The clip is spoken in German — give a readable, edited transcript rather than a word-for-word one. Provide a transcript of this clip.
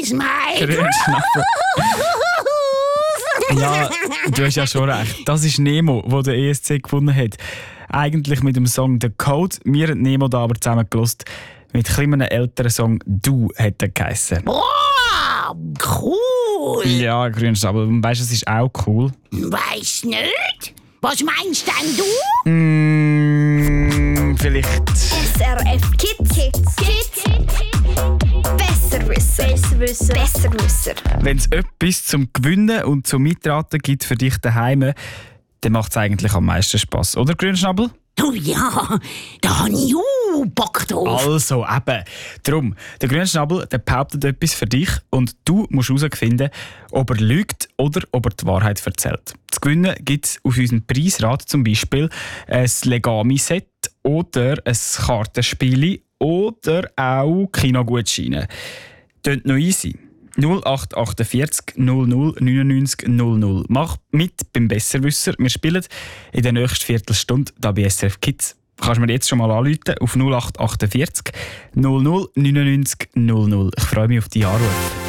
is my Grünschnabel. Ja, du hast ja schon recht. Das ist Nemo, der den ESC gewonnen hat. Eigentlich mit dem Song «The Code». Wir haben Nemo da aber zusammen gehört. Mit einem älteren Song «Du» hat er geheissen. Oh, cool. Ja, Grünschnabel. Und weißt du, es ist auch cool. Weiss nicht. Was meinst denn du? Vielleicht. SRF Kids. Besserwisser. Wenn es etwas zum Gewinnen und zum Mitraten gibt für dich daheim, dann macht es eigentlich am meisten Spass. Oder, Grünschnabel? Oh ja, da habe ich Bock drauf. Also, eben. Darum, der Grünschnabel der behauptet etwas für dich und du musst herausfinden, ob er lügt oder ob er die Wahrheit erzählt. Zu gewinnen gibt es auf unserem Preisrad zum Beispiel ein Legami-Set oder ein Kartenspiel oder auch Kinogutscheine. Tönt noch easy. 0848 00 99 00. Mach mit beim Besserwisser. Wir spielen in der nächsten Viertelstunde hier bei SRF Kids. Kannst du mir jetzt schon mal anrufen auf 0848 00 99 00. Ich freue mich auf deinen Anruf.